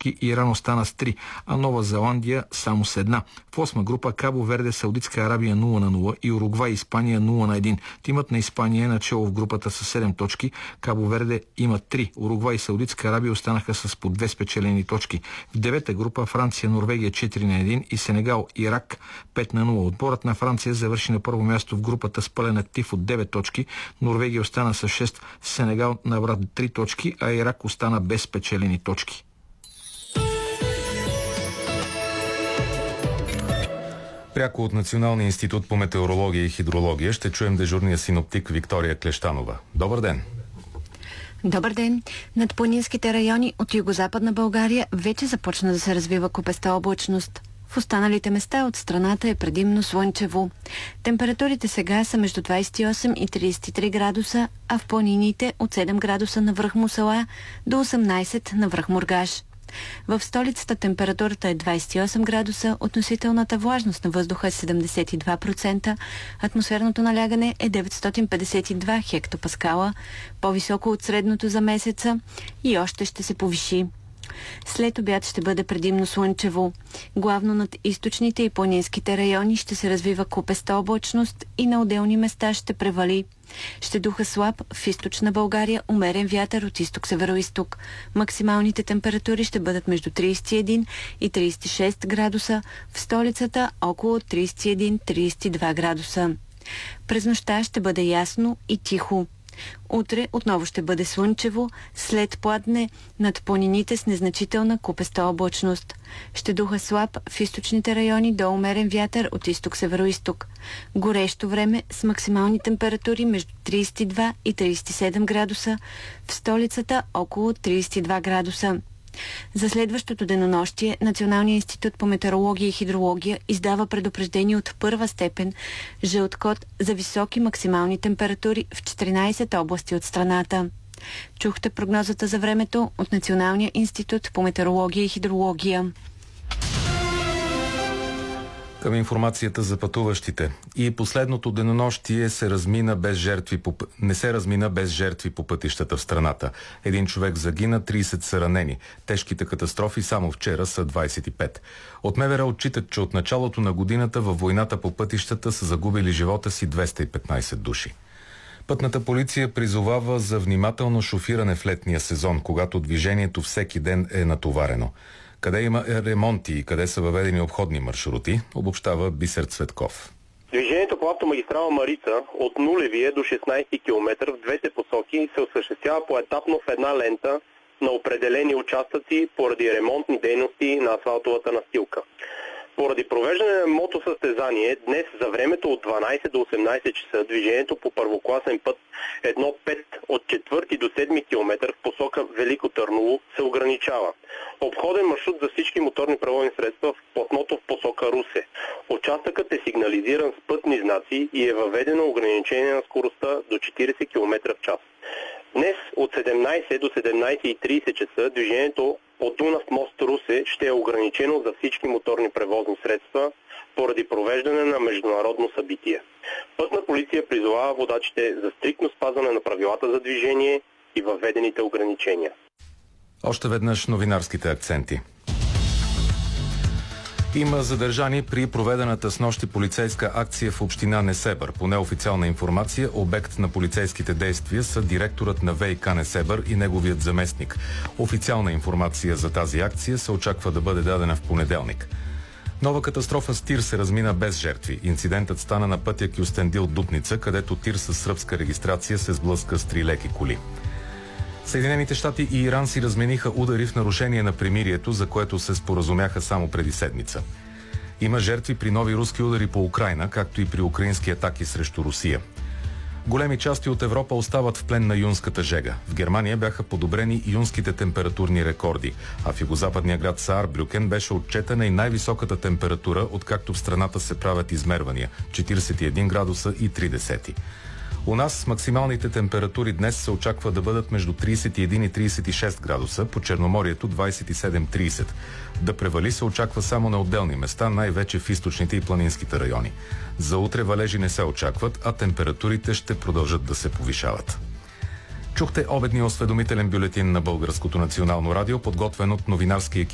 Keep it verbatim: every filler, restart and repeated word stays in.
точки, Иран остана с три, а Нова Зеландия само с една. В осма група Кабо Верде, Саудитска Арабия нула на нула и Уругвай и Испания нула на един. Тимът на Испания е начало в групата с седем точки, Кабо Верде има три, Уругвай и Саудитска Арабия останаха с по две спечелени точки. В девета група Франция, Норвегия четири на един и Сенегал, Ирак пет на нула. Отборът на Франция завърши на първо място в групата с пълен актив от девет точки, Норвегия остана с шест, Сенегал набра три точки, а Ирак остана без спечелени точки. Пряко от Националния институт по метеорология и хидрология ще чуем дежурния синоптик Виктория Клещанова. Добър ден! Добър ден! Над планинските райони от югозападна България вече започна да се развива купеста облачност. В останалите места от страната е предимно слънчево. Температурите сега са между двадесет и осем и тридесет и три градуса, а в планините от седем градуса на връх Мусала до осемнадесет на връх Мургаш. В столицата температурата е двадесет и осем градуса, относителната влажност на въздуха е седемдесет и два процента, атмосферното налягане е деветстотин петдесет и два хектопаскала, по-високо от средното за месеца и още ще се повиши. След обяд ще бъде предимно слънчево. Главно над източните и планинските райони ще се развива купеста облачност и на отделни места ще превали. Ще духа слаб в източна България умерен вятър от изток-североизток. Максималните температури ще бъдат между тридесет и един и тридесет и шест градуса, в столицата около тридесет и един до тридесет и два градуса. През нощта ще бъде ясно и тихо. Утре отново ще бъде слънчево, след пладне над планините с незначителна купеста облачност. Ще духа слаб в източните райони до умерен вятър от изток-североизток. Горещо време с максимални температури между тридесет и два и тридесет и седем градуса, в столицата около тридесет и два градуса. За следващото денонощие Националният институт по метеорология и хидрология издава предупреждение от първа степен, жълт код за високи максимални температури в четиринадесет области от страната. Чухте прогнозата за времето от Националния институт по метеорология и хидрология. Към информацията за пътуващите. И последното денонощие се размина без жертви по... не се размина без жертви по пътищата в страната. Един човек загина, тридесет са ранени. Тежките катастрофи само вчера са двадесет и пет. От МВР отчитат, че от началото на годината във войната по пътищата са загубили живота си двеста и петнадесет души. Пътната полиция призовава за внимателно шофиране в летния сезон, когато движението всеки ден е натоварено. Къде има ремонти и къде са въведени обходни маршрути, обобщава Бисер Цветков. Движението по автомагистрала Марица от нулевия до шестнадесети километър в двете посоки се осъществява поетапно в една лента на определени участъци поради ремонтни дейности на асфалтовата настилка. Поради провеждане на мотосъстезание, днес за времето от дванадесет до осемнадесет часа движението по първокласен път едно пет от четвърти до седми километър в посока Велико Търново се ограничава. Обходен маршрут за всички моторни превозни средства в платното в посока Русе. Участъкът е сигнализиран с пътни знаци и е въведено ограничение на скоростта до четиридесет километра в час. Днес от седемнадесет до седемнадесет и тридесет часа движението от Дунав мост Русе ще е ограничено за всички моторни превозни средства поради провеждане на международно събитие. Пътна полиция призовава водачите за стриктно спазване на правилата за движение и въведените ограничения. Още веднъж новинарските акценти. Има задържани при проведената снощи полицейска акция в община Несебър. По неофициална информация, обект на полицейските действия са директорът на ВиК Несебър и неговият заместник. Официална информация за тази акция се очаква да бъде дадена в понеделник. Нова катастрофа с тир се размина без жертви. Инцидентът стана на пътя Кюстендил-Дупница, където тир с сръбска регистрация се сблъска с три леки коли. Съединените щати и Иран си размениха удари в нарушение на примирието, за което се споразумяха само преди седмица. Има жертви при нови руски удари по Украйна, както и при украински атаки срещу Русия. Големи части от Европа остават в плен на юнската жега. В Германия бяха подобрени юнските температурни рекорди, а в югозападния град Саарбрюкен беше отчетена и най-високата температура, откакто в страната се правят измервания – четиридесет и един градуса и три десети. У нас максималните температури днес се очаква да бъдат между тридесет и един и тридесет и шест градуса, по Черноморието двадесет и седем до тридесет. Да превали се очаква само на отделни места, най-вече в източните и планинските райони. За утре валежи не се очакват, а температурите ще продължат да се повишават. Чухте обедния осведомителен бюлетин на Българското национално радио, подготвен от новинарски екип